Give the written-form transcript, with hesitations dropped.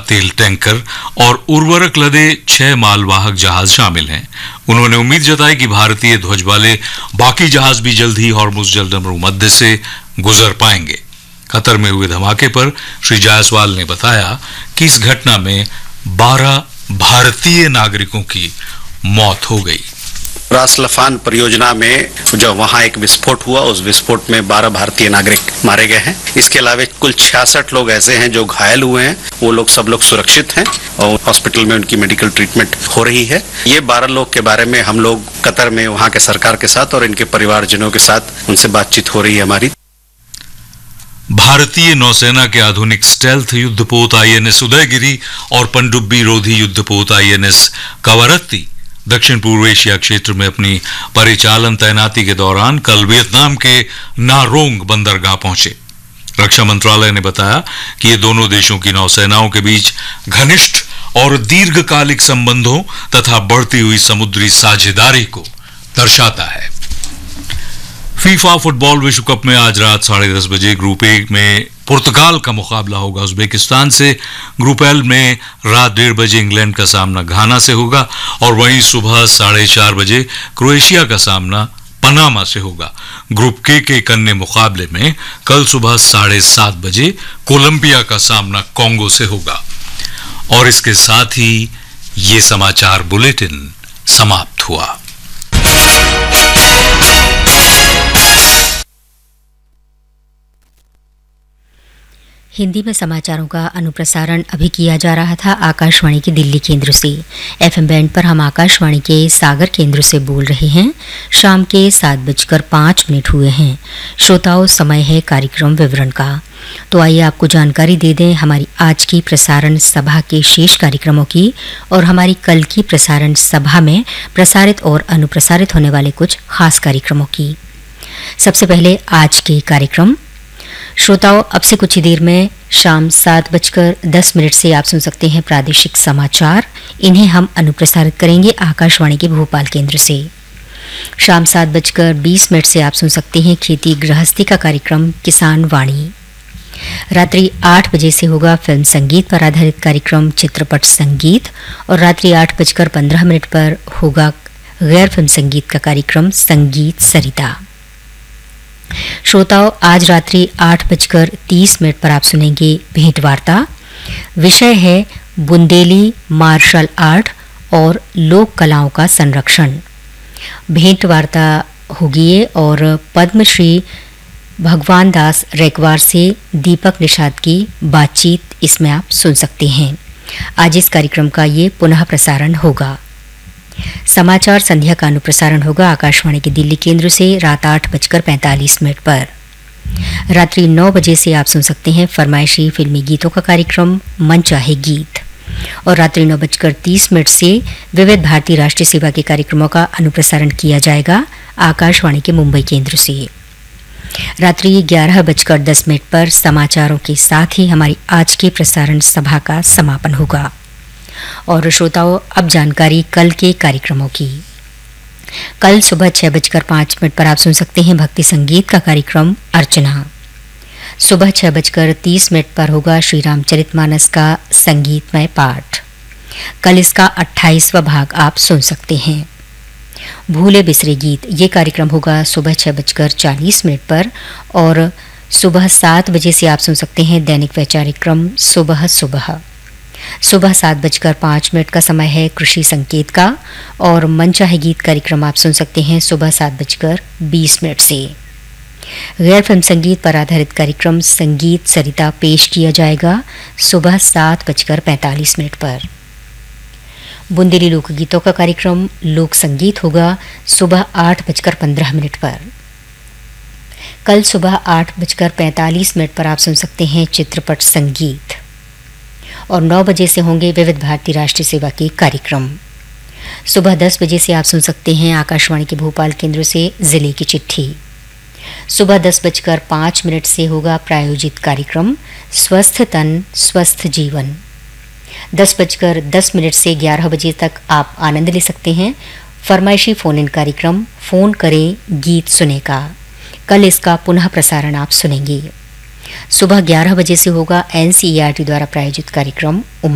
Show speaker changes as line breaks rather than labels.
तेल टैंकर और उर्वरक लदे 6 मालवाहक जहाज शामिल हैं। उन्होंने उम्मीद जताई कि भारतीय ध्वज वाले बाकी जहाज भी जल्द ही हॉर्मुज़ जलदमरू मध्य से गुजर पाएंगे। कतर में हुए धमाके पर श्री जायसवाल ने बताया कि इस घटना में 12 भारतीय नागरिकों की मौत हो गई।
रास लफान परियोजना में जो वहां एक विस्फोट हुआ, उस विस्फोट में 12 भारतीय नागरिक मारे गए हैं। इसके अलावा कुल 66 लोग ऐसे हैं जो घायल हुए हैं। वो लोग सब लोग सुरक्षित हैं और हॉस्पिटल में उनकी मेडिकल ट्रीटमेंट हो रही है। ये 12 लोग के बारे में हम लोग कतर में वहां के सरकार के साथ और इनके परिवारजनों के साथ उनसे बातचीत हो रही है हमारी।
भारतीय नौसेना के आधुनिक स्टेल्थ युद्धपोत आईएनएस उदयगिरी और पनडुब्बी रोधी युद्धपोत आईएनएस कवरत्ती दक्षिण पूर्व एशिया क्षेत्र में अपनी परिचालन तैनाती के दौरान कल वियतनाम के नारोंग बंदरगाह पहुंचे। रक्षा मंत्रालय ने बताया कि ये दोनों देशों की नौसेनाओं के बीच घनिष्ठ और दीर्घकालिक संबंधों तथा बढ़ती हुई समुद्री साझेदारी को दर्शाता है। फीफा फुटबॉल विश्व कप में आज रात 10:30 बजे ग्रुप ए में पुर्तगाल का मुकाबला होगा उज्बेकिस्तान से। ग्रुप एल में रात 1:30 बजे इंग्लैंड का सामना घाना से होगा और वहीं सुबह 4:30 बजे क्रोएशिया का सामना पनामा से होगा। ग्रुप के अन्य मुकाबले में कल सुबह 7:30 बजे कोलंबिया का सामना कांगो से होगा। और इसके साथ ही ये समाचार बुलेटिन समाप्त हुआ।
हिंदी में समाचारों का अनुप्रसारण अभी किया जा रहा था आकाशवाणी के दिल्ली केंद्र से। एफएम बैंड पर हम आकाशवाणी के सागर केंद्र से बोल रहे हैं। शाम के 7:05 हुए हैं। श्रोताओं, समय है कार्यक्रम विवरण का। तो आइए आपको जानकारी दे दें हमारी आज की प्रसारण सभा के शेष कार्यक्रमों की और हमारी कल की प्रसारण सभा में प्रसारित और अनुप्रसारित होने वाले कुछ खास कार्यक्रमों की। सबसे पहले आज के कार्यक्रम। श्रोताओं, अब से कुछ ही देर में शाम 7:10 से आप सुन सकते हैं प्रादेशिक समाचार। इन्हें हम अनुप्रसारित करेंगे आकाशवाणी के भोपाल केंद्र से। शाम 7:20 से आप सुन सकते हैं खेती गृहस्थी का कार्यक्रम किसान वाणी। रात्रि 8 बजे से होगा फिल्म संगीत पर आधारित कार्यक्रम चित्रपट संगीत और रात्रि 8:15 पर होगा गैर फिल्म संगीत का कार्यक्रम संगीत सरिता। श्रोताओं, आज रात्रि 8:30 पर आप सुनेंगे भेंट वार्ता। विषय है बुंदेली मार्शल आर्ट और लोक कलाओं का संरक्षण। भेंट वार्ता होगी और पद्मश्री भगवान दास रेकवार से दीपक निषाद की बातचीत इसमें आप सुन सकते हैं। आज इस कार्यक्रम का ये पुनः प्रसारण होगा। समाचार संध्या का अनुप्रसारण होगा आकाशवाणी के दिल्ली केंद्र से रात 8:45 पर। रात्रि 9 बजे से आप सुन सकते हैं फरमाइशी फिल्मी गीतों का कार्यक्रम मन चाहे गीत और रात्रि 9:30 से विविध भारती राष्ट्रीय सेवा के कार्यक्रमों का अनुप्रसारण किया जाएगा आकाशवाणी के मुंबई केंद्र से। रात्रि 11:10 पर समाचारों के साथ ही हमारी आज की प्रसारण सभा का समापन होगा। और श्रोताओं, अब जानकारी कल के कार्यक्रमों की। कल सुबह 6:05 पर आप सुन सकते हैं भक्ति संगीत का कार्यक्रम अर्चना। सुबह 6:30 पर होगा श्री रामचरितमानस का संगीतमय पाठ। कल इसका 28वां भाग आप सुन सकते हैं। भूले बिसरे गीत ये कार्यक्रम होगा सुबह 6:40 पर और सुबह 7 बजे से आप सुन सकते हैं दैनिक वैचारिक क्रम सुबह सुबह। सुबह 7:05 का समय है कृषि संकेत का और मनचाहे गीत कार्यक्रम आप सुन सकते हैं सुबह 7:20 से। गैर फिल्म संगीत पर आधारित कार्यक्रम संगीत सरिता पेश किया जाएगा सुबह 7:45 पर। बुंदेली लोकगीतों का कार्यक्रम लोक संगीत होगा सुबह 8:15 पर। कल सुबह 8:45 पर आप सुन सकते हैं चित्रपट संगीत और 9 बजे से होंगे विविध भारती राष्ट्रीय सेवा के कार्यक्रम। सुबह 10 बजे से आप सुन सकते हैं आकाशवाणी के भोपाल केंद्र से जिले की चिट्ठी। सुबह 10:05 से होगा प्रायोजित कार्यक्रम स्वस्थ तन स्वस्थ जीवन। 10:10 से 11 बजे तक आप आनंद ले सकते हैं फरमाइशी फोन इन कार्यक्रम फोन करें गीत सुने का। कल इसका पुनः प्रसारण आप सुनेंगे। सुबह 11 बजे से होगा एनसीईआरटी द्वारा प्रायोजित कार्यक्रम